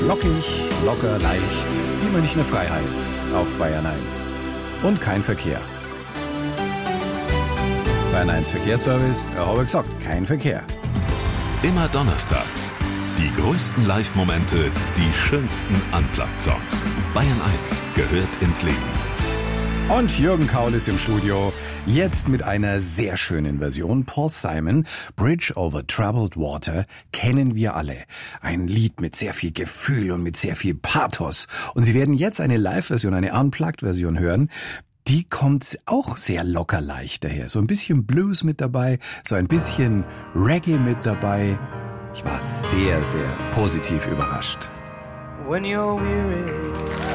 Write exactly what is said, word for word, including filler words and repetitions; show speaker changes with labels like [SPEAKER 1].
[SPEAKER 1] Lockig, locker, leicht, die Münchner Freiheit auf Bayern eins. Und kein Verkehr. Bayern eins Verkehrsservice, ja, habe ich gesagt, kein Verkehr.
[SPEAKER 2] Immer donnerstags. Die größten Live-Momente, die schönsten Unplugged-Songs. Bayern eins gehört ins Leben.
[SPEAKER 1] Und Jürgen Kaul ist im Studio, jetzt mit einer sehr schönen Version. Paul Simon, Bridge over Troubled Water, kennen wir alle. Ein Lied mit sehr viel Gefühl und mit sehr viel Pathos. Und Sie werden jetzt eine Live-Version, eine Unplugged-Version hören. Die kommt auch sehr locker leicht daher. So ein bisschen Blues mit dabei, so ein bisschen Reggae mit dabei. Ich war sehr, sehr positiv überrascht.
[SPEAKER 3] When you're weary